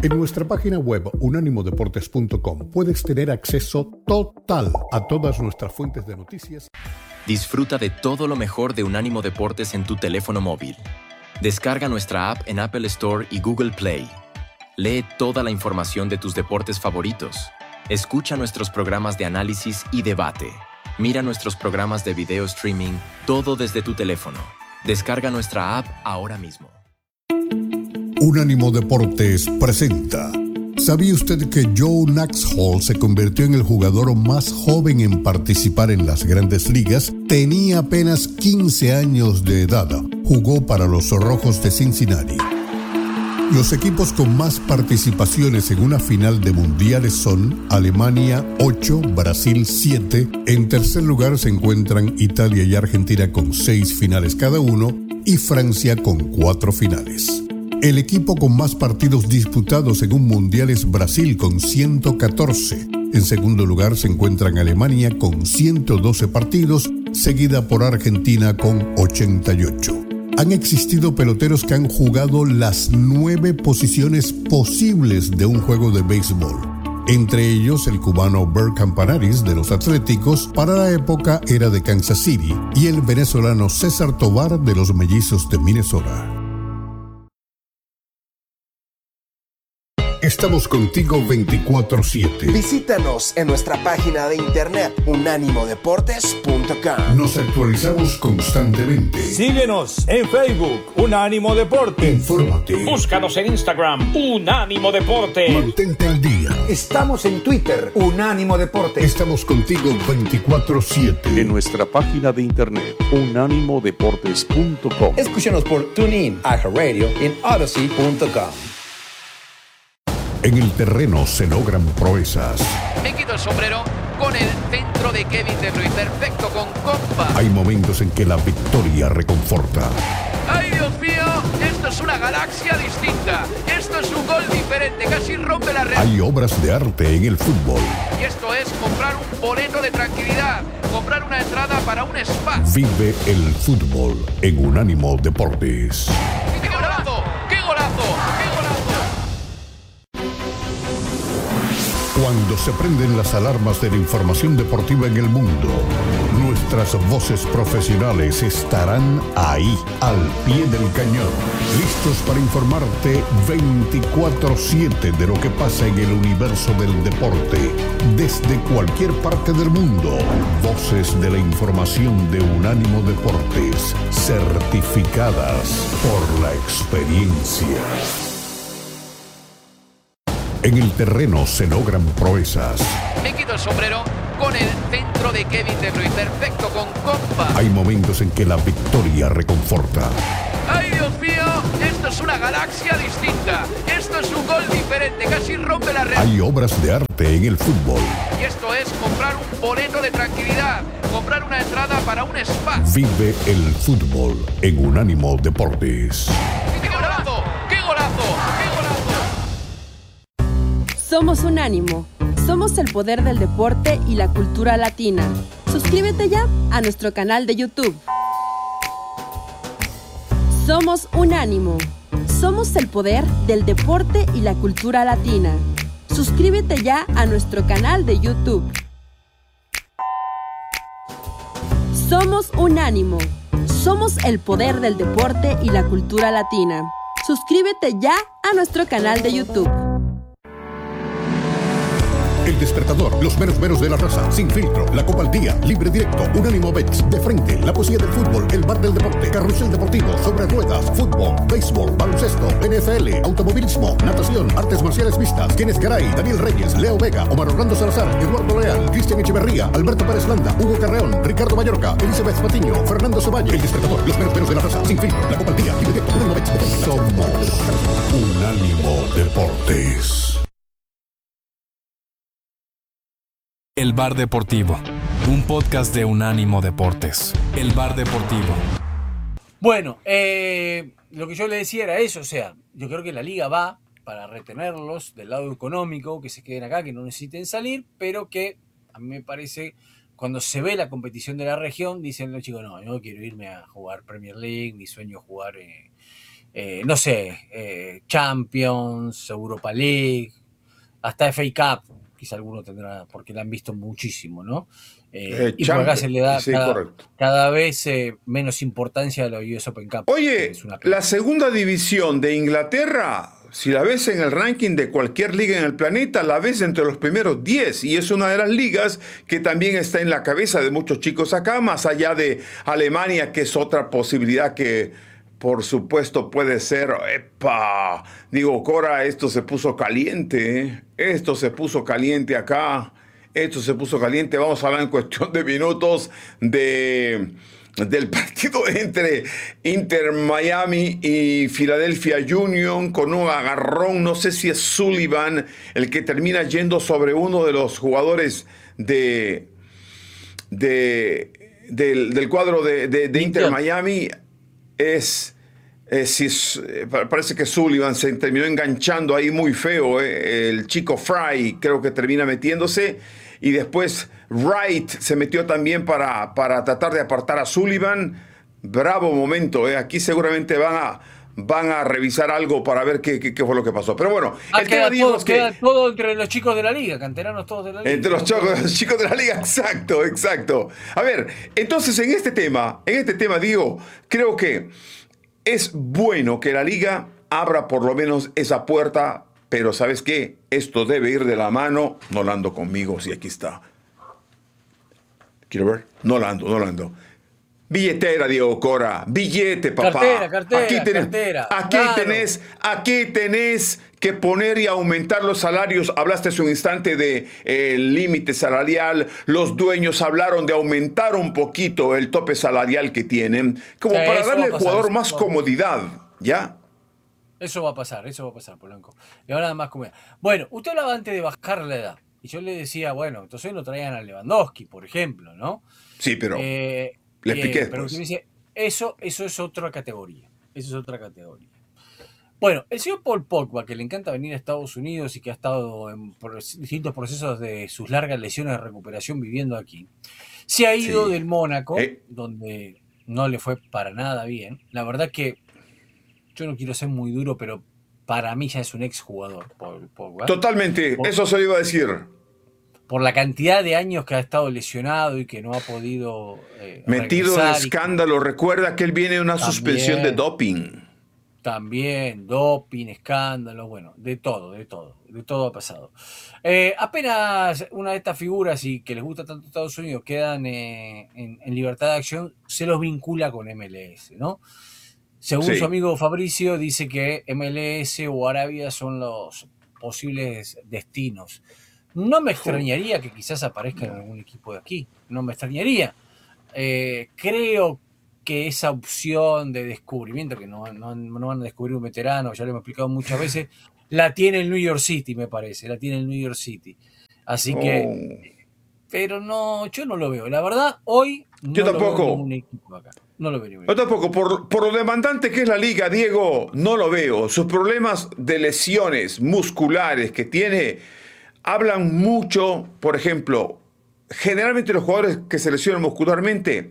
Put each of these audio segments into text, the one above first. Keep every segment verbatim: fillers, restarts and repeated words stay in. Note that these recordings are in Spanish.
En nuestra página web unánimo deportes punto com puedes tener acceso total a todas nuestras fuentes de noticias. Disfruta de todo lo mejor de Unánimo Deportes en tu teléfono móvil. Descarga nuestra app en Apple Store y Google Play. Lee toda la información de tus deportes favoritos. Escucha nuestros programas de análisis y debate. Mira nuestros programas de video streaming, todo desde tu teléfono. Descarga nuestra app ahora mismo. Unánimo Deportes presenta. ¿Sabía usted que Joe Nuxhall se convirtió en el jugador más joven en participar en las Grandes Ligas? Tenía apenas quince años de edad. Jugó para los Rojos de Cincinnati. Los equipos con más participaciones en una final de mundiales son Alemania ocho, Brasil siete. En tercer lugar se encuentran Italia y Argentina con seis finales cada uno y Francia con cuatro finales. El equipo con más partidos disputados en un mundial es Brasil con ciento catorce. En segundo lugar se encuentran Alemania con ciento doce partidos, seguida por Argentina con ochenta y ocho. Han existido peloteros que han jugado las nueve posiciones posibles de un juego de béisbol. Entre ellos el cubano Bert Campanaris de los Atléticos, para la época era de Kansas City, y el venezolano César Tovar de los Mellizos de Minnesota. Estamos contigo veinticuatro siete. Visítanos en nuestra página de internet unánimo deportes punto com. Nos actualizamos constantemente. Síguenos en Facebook, Unánimo Deportes. Infórmate. Búscanos en Instagram, Unánimo Deportes. Mantente al día. Estamos en Twitter, Unánimo Deportes. Estamos contigo veinticuatro siete. En nuestra página de internet, unánimo deportes punto com. Escúchanos por TuneIn, iHeartRadio y en Odyssey punto com. En el terreno se logran proezas. Me quito el sombrero con el centro de Kevin De Bruyne, perfecto con compa. Hay momentos en que la victoria reconforta. ¡Ay, Dios mío! Esto es una galaxia distinta. Esto es un gol diferente, casi rompe la red. Hay obras de arte en el fútbol. Y esto es comprar un boleto de tranquilidad, comprar una entrada para un spa. Vive el fútbol en Unánimo Deportes. ¡Qué golazo! ¡Qué golazo! ¡Qué golazo! Cuando se prenden las alarmas de la información deportiva en el mundo, nuestras voces profesionales estarán ahí, al pie del cañón, listos para informarte veinticuatro siete de lo que pasa en el universo del deporte, desde cualquier parte del mundo. Voces de la información de Unánimo Deportes, certificadas por la experiencia. En el terreno se logran proezas. Me quito el sombrero con el centro de Kevin De Bruyne, perfecto con compa. Hay momentos en que la victoria reconforta. ¡Ay, Dios mío! Esto es una galaxia distinta. Esto es un gol diferente, casi rompe la red. Hay obras de arte en el fútbol. Y esto es comprar un boleto de tranquilidad, comprar una entrada para un spa. Vive el fútbol en Unánimo Deportes. ¡Qué golazo! ¡Qué golazo! ¡Qué golazo! Somos Unánimo. Somos el poder del deporte y la cultura latina. Suscríbete ya a nuestro canal de YouTube. Somos Unánimo. Somos el poder del deporte y la cultura latina. Suscríbete ya a nuestro canal de YouTube. Somos Unánimo. Somos el poder del deporte y la cultura latina. Suscríbete ya a nuestro canal de YouTube. El Despertador, los meros meros de la raza, Sin Filtro, La Copa al Día, Libre Directo, Unánimo Bets, De Frente, La Poesía del Fútbol, El Bar del Deporte, Carrusel Deportivo, Sobre Ruedas, Fútbol, Béisbol, Baloncesto, N F L, Automovilismo, Natación, Artes Marciales Mixtas, Kenneth Garay, Daniel Reyes, Leo Vega, Omar Orlando Salazar, Eduardo Leal, Cristian Echeverría, Alberto Pérez Landa, Hugo Carreón, Ricardo Mallorca, Elizabeth Patiño, Fernando Ceballos. El Despertador, los meros meros de la raza, Sin Filtro, La Copa al Día, Libre Directo, Unánimo Bets, De Frente. Somos Unánimo Deportes. El Bar Deportivo, un podcast de Unánimo Deportes. El Bar Deportivo. Bueno, eh, lo que yo le decía era eso, o sea, yo creo que la liga va para retenerlos del lado económico, que se queden acá, que no necesiten salir, pero que a mí me parece, cuando se ve la competición de la región, dicen los chicos, no, yo no quiero irme a jugar Premier League, mi sueño es jugar eh, eh, no sé, eh, Champions, Europa League, hasta F A Cup, quizá alguno tendrá, porque la han visto muchísimo, ¿no? Eh, Eh, y por acá se le da sí, cada, correcto. cada vez eh, menos importancia a la U S Open Cup. Oye, Es una pena. la segunda división de Inglaterra, si la ves en el ranking de cualquier liga en el planeta, la ves entre los primeros diez, y es una de las ligas que también está en la cabeza de muchos chicos acá, más allá de Alemania, que es otra posibilidad que, por supuesto, puede ser. ¡Epa! Digo, Cora, esto se puso caliente, ¿eh? Esto se puso caliente acá, esto se puso caliente. Vamos a hablar en cuestión de minutos de... del partido entre Inter Miami y Philadelphia Union, con un agarrón, no sé si es Sullivan el que termina yendo sobre uno de los jugadores de, de del, del cuadro de, de, de Inter Miami. Es, es, es parece que Sullivan se terminó enganchando ahí muy feo, eh. El chico Fry creo que termina metiéndose, y después Wright se metió también para, para tratar de apartar a Sullivan. Bravo momento, ¿eh? Aquí seguramente van a, van a revisar algo para ver qué, qué, qué fue lo que pasó. Pero bueno, Ah, el queda, tema digo todo, es que... queda todo entre los chicos de la liga, canteranos todos de la liga. Entre los chicos, los chicos de la liga, exacto, exacto. A ver, entonces en este tema, en este tema digo, creo que es bueno que la liga abra por lo menos esa puerta, pero ¿sabes qué? Esto debe ir de la mano. No la ando conmigo, si aquí está. ¿Quiero ver? No la ando, no la ando. Billetera, Diego Cora. Billete, papá. Cartera, cartera, aquí tenés, cartera. Aquí Claro. tenés, aquí tenés que poner y aumentar los salarios. Hablaste hace un instante de eh, el límite salarial. Los dueños hablaron de aumentar un poquito el tope salarial que tienen, como Sí, para eso darle va a al pasar, jugador eso más va a pasar. comodidad. ¿Ya? Eso va a pasar, eso va a pasar, Polanco. Y ahora más comida. Bueno, usted hablaba antes de bajar la edad. Y yo le decía, bueno, entonces no traían a Lewandowski, por ejemplo, ¿no? Sí, pero Eh, le eh, expliqué pero después. usted me dice, eso, eso es otra categoría. Eso es otra categoría. Bueno, el señor Paul Pogba, que le encanta venir a Estados Unidos y que ha estado en pro- distintos procesos de sus largas lesiones de recuperación viviendo aquí, se ha ido Sí. del Mónaco, Eh. donde no le fue para nada bien. La verdad que yo no quiero ser muy duro, pero para mí ya es un exjugador, Paul Pogba. Totalmente, Por- eso se lo iba a decir. Por la cantidad de años que ha estado lesionado y que no ha podido eh, Metido en regresar y- escándalo. Recuerda que él viene de una También. suspensión de doping. También, doping, escándalos, bueno, de todo, de todo, de todo ha pasado. Eh, apenas una de estas figuras y que les gusta tanto Estados Unidos quedan eh, en, en libertad de acción, se los vincula con M L S, ¿no? Según Sí. su amigo Fabricio, dice que M L S o Arabia son los posibles destinos. No me extrañaría que quizás aparezca en algún equipo de aquí, no me extrañaría. Eh, creo que esa opción de descubrimiento, que no, no, no van a descubrir un veterano, ya lo hemos explicado muchas veces, la tiene el New York City, me parece, la tiene el New York City. Así que, Oh. pero no, yo no lo veo. La verdad, hoy no Yo lo veo tampoco. en ningún equipo acá. No lo veo en ningún Yo equipo. tampoco, por, por lo demandante que es la liga, Diego, no lo veo. Sus problemas de lesiones musculares que tiene hablan mucho. Por ejemplo, generalmente los jugadores que se lesionan muscularmente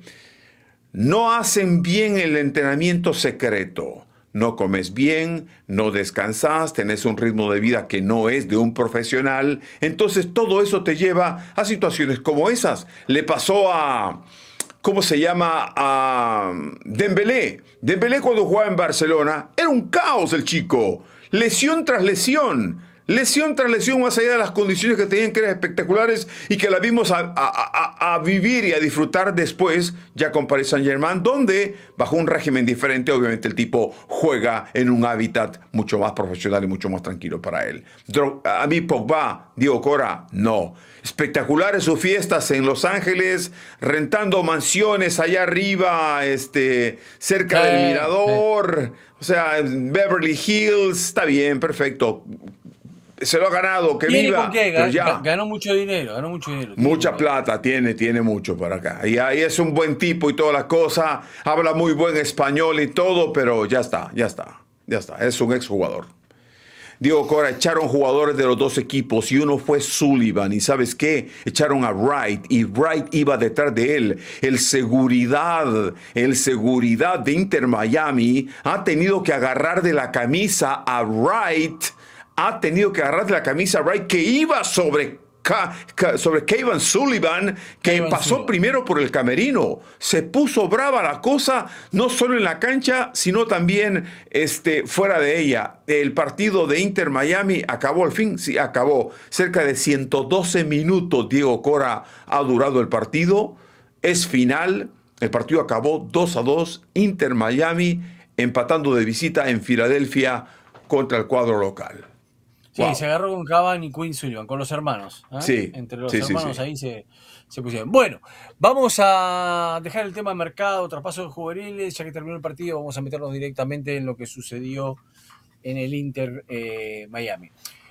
no hacen bien el entrenamiento secreto. No comes bien, no descansas, tenés un ritmo de vida que no es de un profesional. Entonces todo eso te lleva a situaciones como esas. Le pasó a... ¿Cómo se llama? A Dembélé. Dembélé cuando jugaba en Barcelona era un caos el chico. Lesión tras lesión. Lesión tras lesión, más allá de las condiciones que tenían, que eran espectaculares y que la vimos a, a- a- a vivir y a disfrutar después, ya con Paris Saint-Germain, donde, bajo un régimen diferente, obviamente el tipo juega en un hábitat mucho más profesional y mucho más tranquilo para él. Dro- A mí, Pogba, Diego Cora, no. Espectaculares sus fiestas en Los Ángeles, rentando mansiones allá arriba, este, cerca Sí, del mirador, o sea, en Beverly Hills, está bien, perfecto. Se lo ha ganado, que ¿Tiene viva. con qué? Pero Gan- ya, Ganó mucho dinero, ganó mucho dinero. Tiene mucha con qué. plata tiene, tiene mucho para acá. Y ahí es un buen tipo y toda la cosa, habla muy buen español y todo, pero ya está, ya está, ya está, es un exjugador. Diego Cora, echaron jugadores de los dos equipos y uno fue Sullivan. ¿Y sabes qué? Echaron a Wright y Wright iba detrás de él. El seguridad, el seguridad de Inter Miami ha tenido que agarrar de la camisa a Wright. Ha tenido que agarrar de la camisa a Wright que iba sobre... sobre Kevin Sullivan, que Kevin pasó Sullivan. primero por el camerino. Se puso brava la cosa, no solo en la cancha, sino también este, fuera de ella. El partido de Inter Miami acabó al fin, sí, acabó. Cerca de ciento doce minutos, Diego Cora, ha durado el partido. Es final, el partido acabó dos a dos, Inter Miami empatando de visita en Filadelfia contra el cuadro local. Sí, Wow. Se agarró con Cavani y Quinn Sullivan, con los hermanos. ¿eh? Sí. Entre los sí, hermanos sí, sí. ahí se, se pusieron. Bueno, vamos a dejar el tema de mercado, traspasos juveniles. Ya que terminó el partido, vamos a meternos directamente en lo que sucedió en el Inter eh, Miami.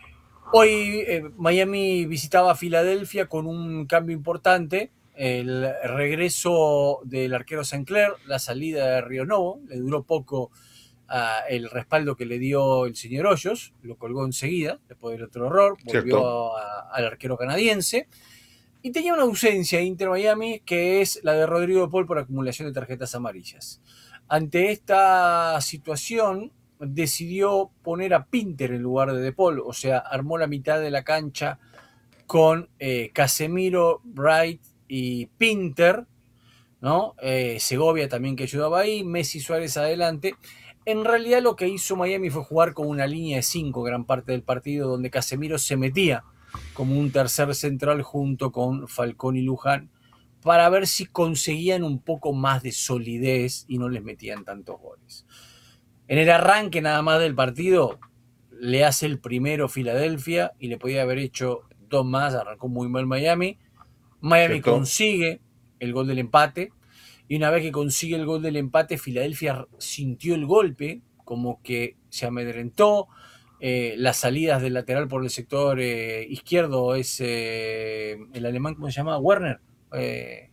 Hoy eh, Miami visitaba Filadelfia con un cambio importante. El regreso del arquero Sinclair, la salida de Rio Novo, le duró poco Uh, el respaldo que le dio el señor Hoyos, lo colgó enseguida, después del otro error, volvió a, al arquero canadiense, y tenía una ausencia Inter Miami, que es la de Rodrigo de Paul por acumulación de tarjetas amarillas. Ante esta situación, decidió poner a Pinter en lugar de De Paul, o sea, armó la mitad de la cancha con eh, Casemiro, Bright y Pinter, ¿no? Eh, Segovia también que ayudaba ahí, Messi, Suárez adelante. En realidad lo que hizo Miami fue jugar con una línea de cinco gran parte del partido, donde Casemiro se metía como un tercer central junto con Falcón y Luján, para ver si conseguían un poco más de solidez y no les metían tantos goles. En el arranque nada más del partido, le hace el primero Filadelfia y le podía haber hecho dos más, arrancó muy mal Miami. Miami ¿Cierto? Consigue el gol del empate. Y una vez que consigue el gol del empate, Filadelfia sintió el golpe, como que se amedrentó. Eh, las salidas del lateral por el sector eh, izquierdo es eh, el alemán, ¿cómo se llama? Werner. Eh,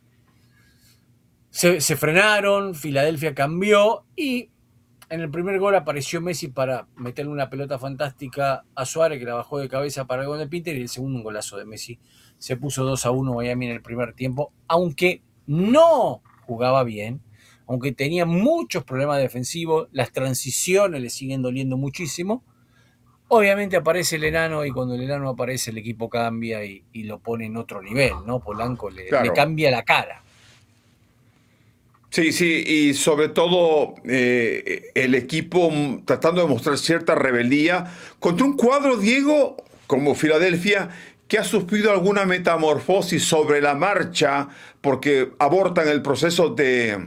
se, se frenaron, Filadelfia cambió y en el primer gol apareció Messi para meterle una pelota fantástica a Suárez, que la bajó de cabeza para el gol de Pinter, y el segundo un golazo de Messi. Se puso dos a uno Miami en el primer tiempo, aunque no jugaba bien, aunque tenía muchos problemas defensivos, las transiciones le siguen doliendo muchísimo. Obviamente aparece el enano y cuando el enano aparece el equipo cambia y, y lo pone en otro nivel, ¿no? Polanco le, claro. le cambia la cara. Sí, sí, y sobre todo eh, el equipo tratando de mostrar cierta rebeldía contra un cuadro, Diego, como Filadelfia, que ha sufrido alguna metamorfosis sobre la marcha porque abortan el proceso de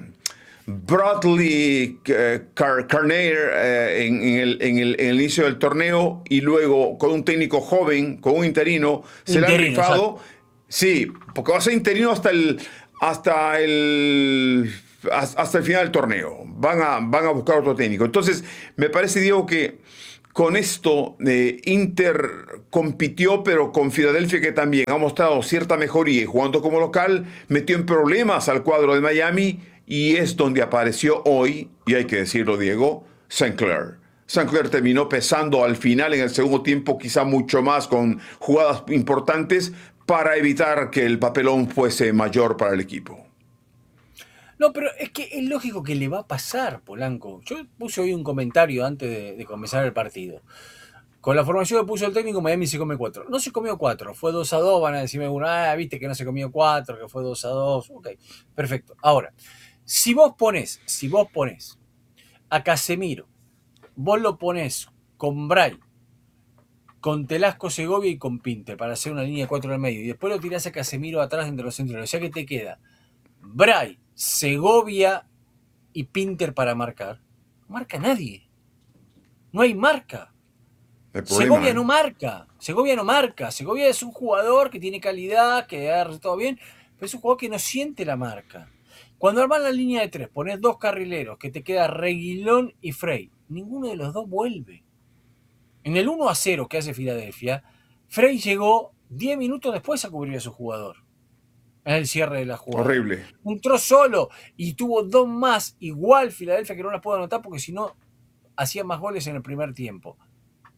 Bradley eh, Car Carnegie eh, en, en, el, en, el, en el inicio del torneo y luego con un técnico joven, con un interino, se interino, le han rifado. O sea. Sí, porque va a ser interino hasta el hasta el hasta el final del torneo. Van a, van a buscar otro técnico. Entonces, me parece, Diego, que con esto eh, Inter compitió, pero con Filadelfia, que también ha mostrado cierta mejoría y jugando como local, metió en problemas al cuadro de Miami y es donde apareció hoy, y hay que decirlo, Diego, Sinclair. Sinclair terminó pesando al final en el segundo tiempo, quizá mucho más con jugadas importantes para evitar que el papelón fuese mayor para el equipo. No, pero es que es lógico que le va a pasar, Polanco. Yo puse hoy un comentario antes de, de comenzar el partido. Con la formación que puso el técnico, Miami se come cuatro. No se comió cuatro, fue dos a dos. Van a decirme, ah, viste que no se comió cuatro, que fue dos a dos. Ok, perfecto. Ahora, si vos ponés, si vos ponés a Casemiro, vos lo ponés con Bray, con Telasco, Segovia y con Pinter para hacer una línea de cuatro en el medio, y después lo tirás a Casemiro atrás entre los centrales. O sea que te queda Bray, Segovia y Pinter para marcar. No marca nadie. No hay marca. Segovia no marca. Segovia no marca. Segovia es un jugador que tiene calidad, que ha resultado bien, pero es un jugador que no siente la marca. Cuando armas la línea de tres, pones dos carrileros, que te queda Reguilón y Frey. Ninguno de los dos vuelve. En el uno a cero que hace Filadelfia, Frey llegó diez minutos después a cubrir a su jugador. En el cierre de la jugada. Horrible. Entró solo y tuvo dos más. Igual Filadelfia, que no las puedo anotar porque si no hacía más goles en el primer tiempo.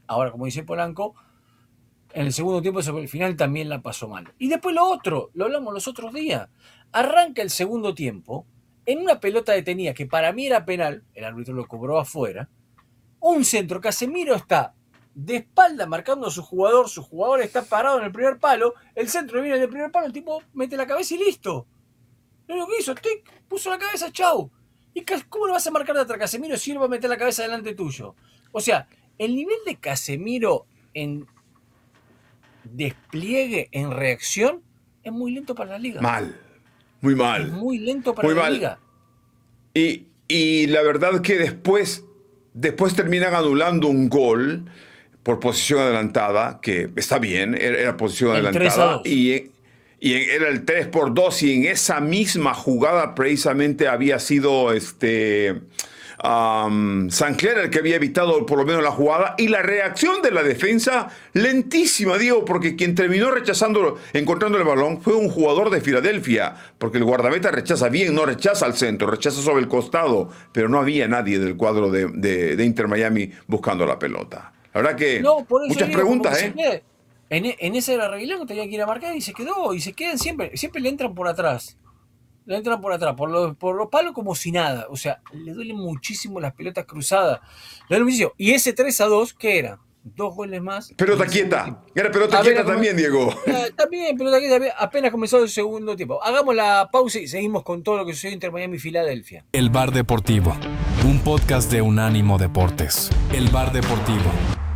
Ahora, como dice Polanco, en el segundo tiempo sobre el final también la pasó mal. Y después lo otro, lo hablamos los otros días. Arranca el segundo tiempo en una pelota detenida que para mí era penal, el árbitro lo cobró afuera, un centro, Casemiro está de espalda marcando a su jugador, su jugador está parado en el primer palo, el centro viene en el primer palo, el tipo mete la cabeza y listo. Lo único que hizo, tic, puso la cabeza, chau. ¿Y cómo le vas a marcar de atrás a Casemiro si él va a meter la cabeza delante tuyo? O sea, el nivel de Casemiro en despliegue, en reacción, es muy lento para la liga. Mal, muy mal. Es muy lento para muy la mal. liga. Y, y la verdad que después, después terminan anulando un gol por posición adelantada, que está bien, era, era posición El adelantada. Y, y era el tres por dos, y en esa misma jugada precisamente había sido este... Um, Sancler el que había evitado por lo menos la jugada, y la reacción de la defensa lentísima, Diego, porque quien terminó rechazando, encontrando el balón fue un jugador de Filadelfia, porque el guardameta rechaza bien, no rechaza al centro, rechaza sobre el costado, pero no había nadie del cuadro de, de, de Inter Miami buscando la pelota. La verdad que no, por eso muchas digo, preguntas, ¿eh? Quede, en, en esa era Reguilón, tenía que ir a marcar y se quedó, y se quedan siempre, siempre le entran por atrás. Le entran por atrás, por los, por los palos como si nada. O sea, le duelen muchísimo las pelotas cruzadas. Le duele muchísimo. Y ese tres a dos, ¿qué era? Dos goles más. Pelota quieta. Era pelota quieta también, Diego. Eh, también, pelota quieta. Apenas comenzó el segundo tiempo. Hagamos la pausa y seguimos con todo lo que sucedió Inter Miami y Filadelfia. El Bar Deportivo, un podcast de Unánimo Deportes. El Bar Deportivo.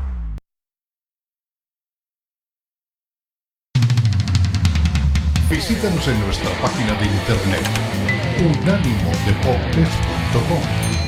Visítanos en nuestra página de internet unánimo deportes punto com.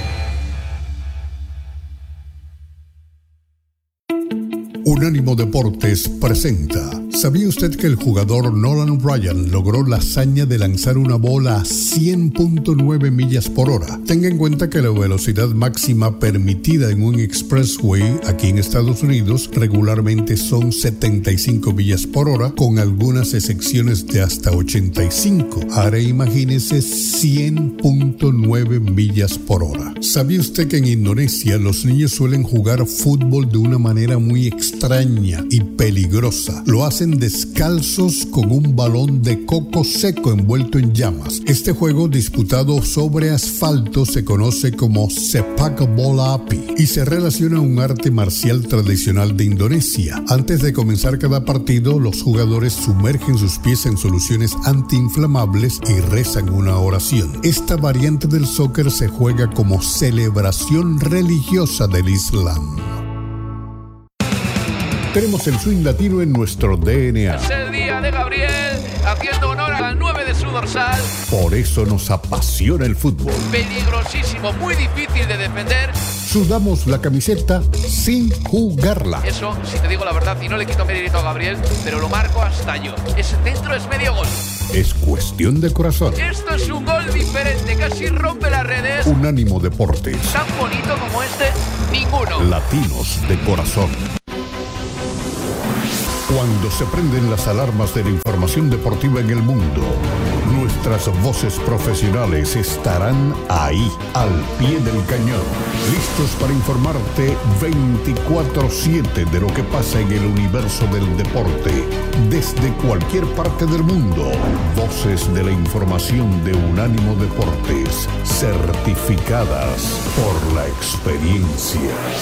Unánimo Deportes presenta. ¿Sabía usted que el jugador Nolan Ryan logró la hazaña de lanzar una bola a cien punto nueve millas por hora? Tenga en cuenta que la velocidad máxima permitida en un expressway aquí en Estados Unidos regularmente son setenta y cinco millas por hora, con algunas excepciones de hasta ochenta y cinco. Ahora imagínese cien punto nueve millas por hora. ¿Sabía usted que en Indonesia los niños suelen jugar fútbol de una manera muy extraña y peligrosa? Lo hacen descalzos con un balón de coco seco envuelto en llamas. Este juego disputado sobre asfalto se conoce como Sepak Bola Api y se relaciona a un arte marcial tradicional de Indonesia. Antes de comenzar cada partido, los jugadores sumergen sus pies en soluciones antiinflamables y rezan una oración. Esta variante del soccer se juega como celebración religiosa del Islam. Tenemos el swing latino en nuestro D N A. Es el día de Gabriel, haciendo honor al nueve de su dorsal. Por eso nos apasiona el fútbol. Peligrosísimo, muy difícil de defender. Sudamos la camiseta sin jugarla. Eso, si te digo la verdad, y no le quito mérito a Gabriel, pero lo marco hasta yo. Ese centro es medio gol. Es cuestión de corazón. Esto es un gol diferente, casi rompe las redes. Unánimo Deportes. Tan bonito como este, ninguno. Latinos de corazón. Cuando se prenden las alarmas de la información deportiva en el mundo, nuestras voces profesionales estarán ahí, al pie del cañón, listos para informarte veinticuatro siete de lo que pasa en el universo del deporte, desde cualquier parte del mundo. Voces de la información de Unánimo Deportes, certificadas por la experiencia.